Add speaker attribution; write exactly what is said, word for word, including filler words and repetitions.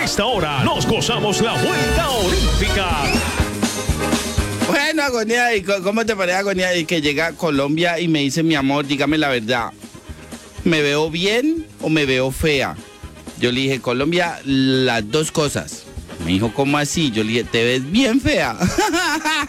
Speaker 1: esta hora nos gozamos la vuelta olímpica.
Speaker 2: Bueno, Agonía, ¿y cómo te parece, Agonía, y que llega a Colombia y me dice, mi amor, dígame la verdad, ¿me veo bien o me veo fea? Yo le dije, Colombia, las dos cosas. Me dijo, ¿cómo así? Yo le dije, te ves bien fea.